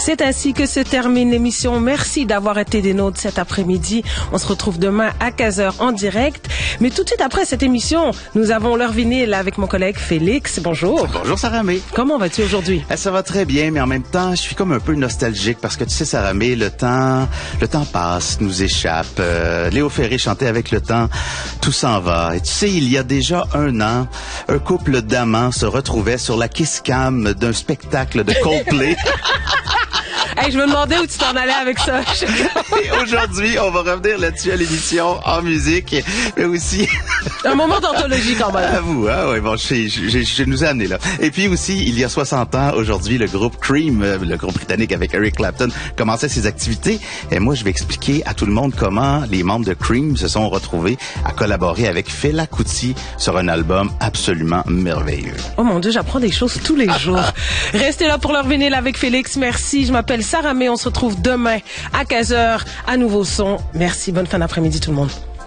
C'est ainsi que se termine l'émission. Merci d'avoir été des nôtres cet après-midi. On se retrouve demain à 15h en direct. Mais tout de suite après cette émission, nous avons l'heure vinyle avec mon collègue Félix. Bonjour. Bonjour Sarah May. Comment vas-tu aujourd'hui? Ça va très bien, mais en même temps, je suis comme un peu nostalgique parce que tu sais, Sarah May, le temps passe, nous échappe. Léo Ferré chantait avec le temps, tout s'en va. Et tu sais, il y a déjà 1 an, un couple d'amants se retrouvait sur la kiss cam d'un spectacle de Coldplay. Hey, je me demandais où tu t'en allais avec ça. Et aujourd'hui, on va revenir là-dessus à l'émission en musique, mais aussi... Un moment d'anthologie quand même. À vous, hein? Oui, bon, je nous ai amené là. Et puis aussi, il y a 60 ans, aujourd'hui, le groupe Cream, le groupe britannique avec Eric Clapton, commençait ses activités. Et moi, je vais expliquer à tout le monde comment les membres de Cream se sont retrouvés à collaborer avec Fela Kuti sur un album absolument merveilleux. Oh mon Dieu, j'apprends des choses tous les jours. Restez là pour l'heure vinyle avec Félix. Merci. Je m'appelle Sarah May. On se retrouve demain à 15h à Nouveau Son. Merci. Bonne fin d'après-midi tout le monde.